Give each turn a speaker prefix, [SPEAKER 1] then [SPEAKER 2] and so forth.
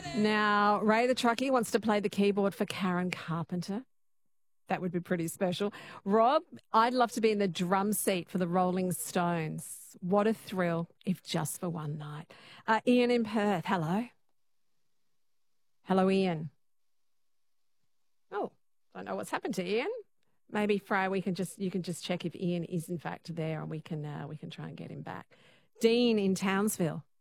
[SPEAKER 1] Now, Ray the Truckie wants to play the keyboard for Karen Carpenter. That would be pretty special. Rob, I'd love to be in the drum seat for the Rolling Stones. What a thrill, if just for one night. Ian in Perth, hello. Hello, Ian. Oh, don't know what's happened to Ian. Maybe Freya, you can just check if Ian is in fact there, and we can try and get him back. Dean in Townsville.